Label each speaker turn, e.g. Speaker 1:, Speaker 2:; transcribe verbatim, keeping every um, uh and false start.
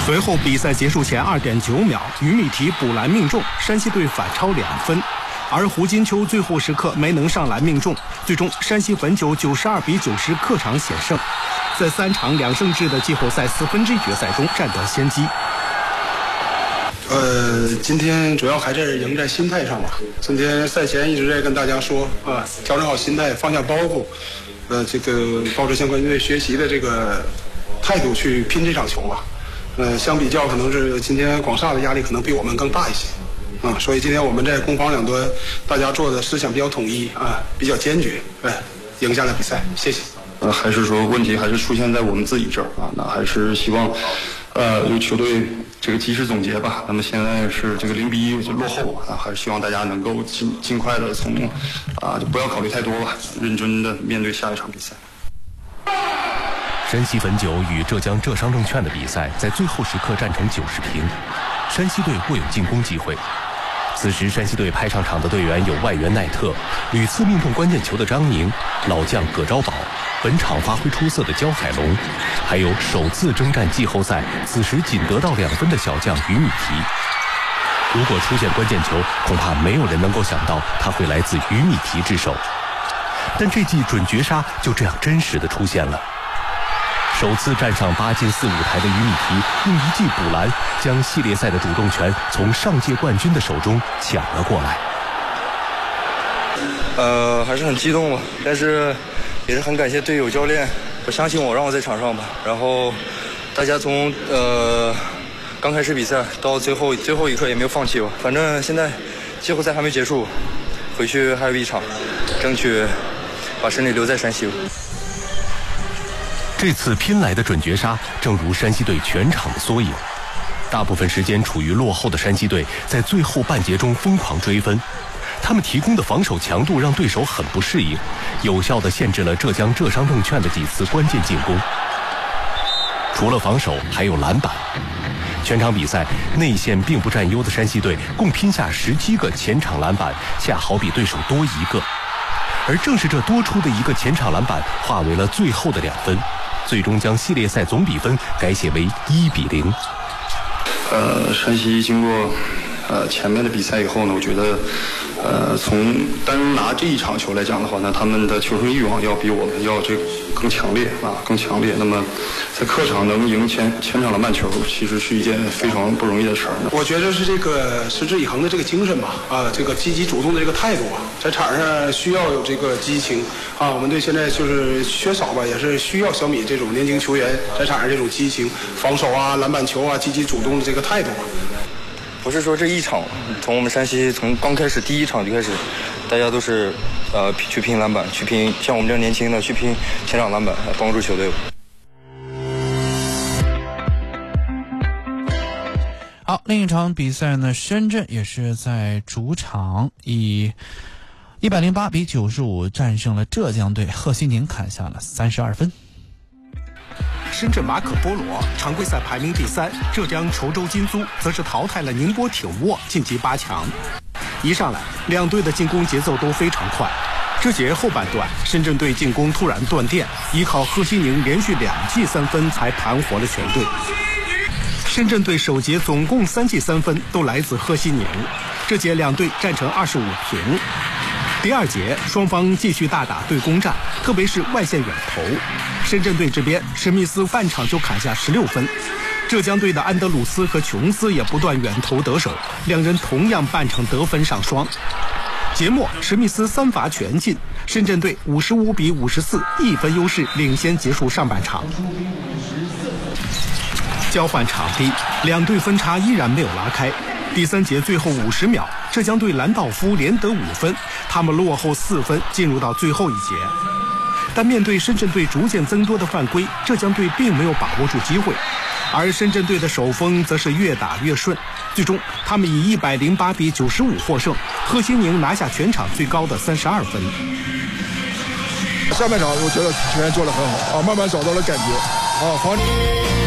Speaker 1: 随后比赛结束前二点九秒，于米提补篮命中，山西队反超两分。而胡金秋最后时刻没能上篮命中，最终山西汾酒九十二比九十客场险胜，在三场两胜制的季后赛四分之一决赛中占得先机。
Speaker 2: 呃，今天主要还是赢在心态上吧。今天赛前一直在跟大家说啊，调整好心态，放下包袱，呃，这个抱着相关队学习的这个态度去拼这场球吧。呃，相比较可能是今天广厦的压力可能比我们更大一些。啊，所以今天我们在攻防两端，大家做的思想比较统一啊，比较坚决，哎，赢下了比赛，谢谢。
Speaker 3: 呃，还是说问题还是出现在我们自己这儿啊？那还是希望，呃，由球队这个及时总结吧。那么现在是这个零比一就落后啊，还是希望大家能够尽尽快的从啊，就不要考虑太多吧，认真的面对下一场比赛。
Speaker 4: 山西汾酒与浙江浙商证券的比赛在最后时刻战成九十平，山西队握有进攻机会。此时山西队派上场的队员有外援奈特、屡次命中关键球的张宁、老将葛昭宝、本场发挥出色的焦海龙，还有首次征战季后赛此时仅得到两分的小将于米提。如果出现关键球，恐怕没有人能够想到他会来自于米提之手。但这记准绝杀就这样真实的出现了。首次站上八进四舞台的于米提用一记补篮，将系列赛的主动权从上届冠军的手中抢了过来。
Speaker 5: 呃，还是很激动吧，但是也是很感谢队友教练，我相信我，让我在场上吧。然后大家从呃刚开始比赛到最后最后一刻也没有放弃吧。反正现在季后赛还没结束，回去还有一场，争取把身体留在山西。
Speaker 4: 这次拼来的准绝杀，正如山西队全场的缩影。大部分时间处于落后的山西队，在最后半节中疯狂追分。他们提供的防守强度让对手很不适应，有效地限制了浙江浙商证券的几次关键进攻。除了防守，还有篮板。全场比赛内线并不占优的山西队共拼下十七个前场篮板，恰好比对手多一个。而正是这多出的一个前场篮板，化为了最后的两分，最终将系列赛总比分改写为一比零。
Speaker 3: 呃，山西经过呃前面的比赛以后呢，我觉得呃从单拿这一场球来讲的话呢，他们的求胜欲望要比我们要这个更强烈啊，更强烈。那么在客场能赢前前场篮板球，其实是一件非常不容易的事儿。
Speaker 2: 我觉得是这个持之以恒的这个精神吧，啊，这个积极主动的这个态度啊，在场上需要有这个激情啊。我们队现在就是缺少吧，也是需要小米这种年轻球员在场上这种激情、防守啊、篮板球啊、积极主动的这个态度。
Speaker 5: 不是说这一场，从我们山西从刚开始第一场就开始，大家都是呃去拼篮板，去拼像我们这样年轻的去拼前场篮板，帮助球队。
Speaker 6: 好，另一场比赛呢，深圳也是在主场以一百零八比九十五战胜了浙江队，贺西宁砍下了三十二分。
Speaker 1: 深圳马可波罗常规赛排名第三，浙江稠州金租则是淘汰了宁波挺沃，晋级八强。一上来，两队的进攻节奏都非常快。这节后半段，深圳队进攻突然断电，依靠贺西宁连续两记三分才盘活了全队。深圳队首节总共三记三分都来自贺西宁，这节两队战成二十五平。第二节，双方继续大打对攻战，特别是外线远投。深圳队这边，史密斯半场就砍下十六分，浙江队的安德鲁斯和琼斯也不断远投得手，两人同样半场得分上双。节末，史密斯三罚全进，深圳队五十五比五十四，一分优势领先结束上半场。交换场地，两队分差依然没有拉开。第三节最后五十秒，浙江队兰道夫连得五分，他们落后四分，进入到最后一节。但面对深圳队逐渐增多的犯规，浙江队并没有把握住机会，而深圳队的手风则是越打越顺。最终，他们以一百零八比九十五获胜，贺西宁拿下全场最高的三十二分。
Speaker 7: 下半场我觉得球员做得很好啊，慢慢找到了感觉啊，防